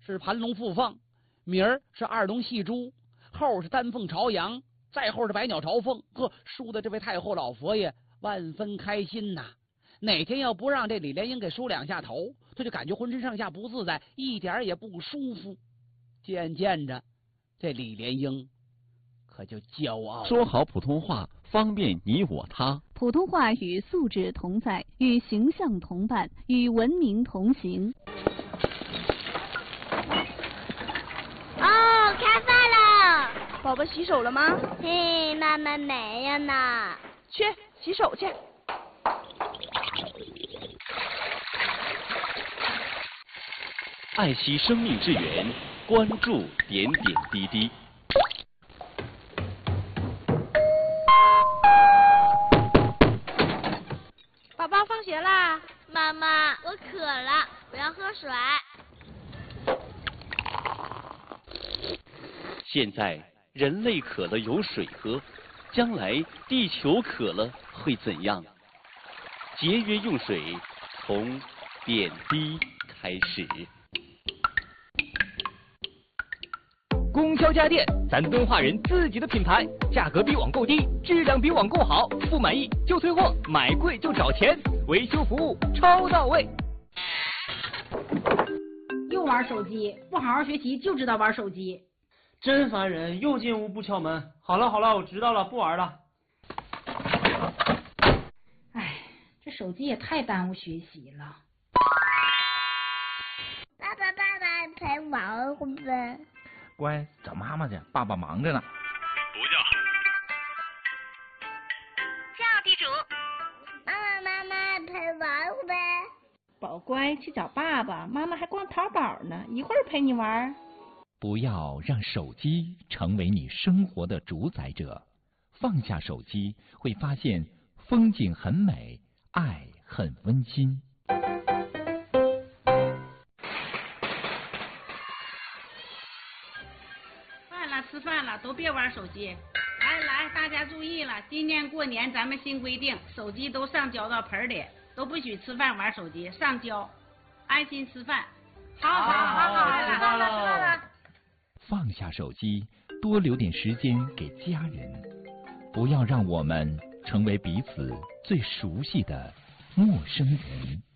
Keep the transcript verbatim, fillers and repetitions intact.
是盘龙附凤，明儿是二龙戏珠，后是丹凤朝阳，再后是百鸟朝凤。呵，输的这位太后老佛爷万分开心呐！哪天要不让这李莲英给梳两下头，他就感觉浑身上下不自在，一点也不舒服。渐渐着，这李莲英可就骄傲了。 说好普通话，方便你我他。 普通话与素质同在，与形象同伴，与文明同行。 哦，开饭了！ 宝宝洗手了吗？ 嘿，妈妈没有呢。 去洗手去。 爱惜生命之源，关注点点滴滴。 宝宝放学啦！ 妈妈，我渴了，我要喝水。 现在人类渴了有水喝，将来地球渴了会怎样？节约用水，从点滴开始。 供销家电，咱敦化人自己的品牌，价格比网购低，质量比网购好，不满意就退货，买贵就找钱，维修服务超到位。 又玩手机，不好好学习就知道玩手机， 真烦人！又进屋不敲门。好了好了，我知道了，不玩了。 哎，这手机也太耽误学习了。 爸爸爸爸陪玩会不会？ 乖，找妈妈去，爸爸忙着呢。 不叫。 叫地主。妈妈妈妈陪玩会不会？ 宝乖，去找爸爸，妈妈还逛淘宝呢，一会儿陪你玩。 不要让手机成为你生活的主宰者，放下手机，会发现风景很美，爱很温馨。 吃饭了，都别玩手机。来来，大家注意了，今年过年咱们新规定，手机都上交到盆里，都不许吃饭玩手机，上交，安心吃饭。好好好好， 吃饭了。 放下手机，多留点时间给家人，不要让我们成为彼此最熟悉的陌生人。